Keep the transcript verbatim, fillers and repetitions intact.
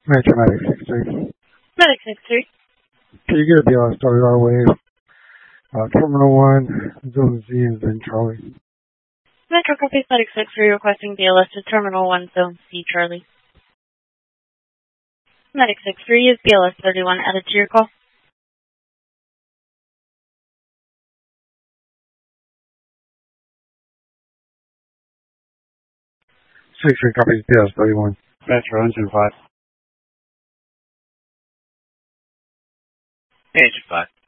Metro Medic six three. Medic six three. Can you get a B L S W R wave? Uh, Terminal one, Zone Z is in Charlie. Metro copies Medic six three requesting B L S to Terminal one, Zone C, Charlie. Medic six three is B L S thirty-one added to your call. six three copies B L S thirty-one. Metro engine five. Engine five.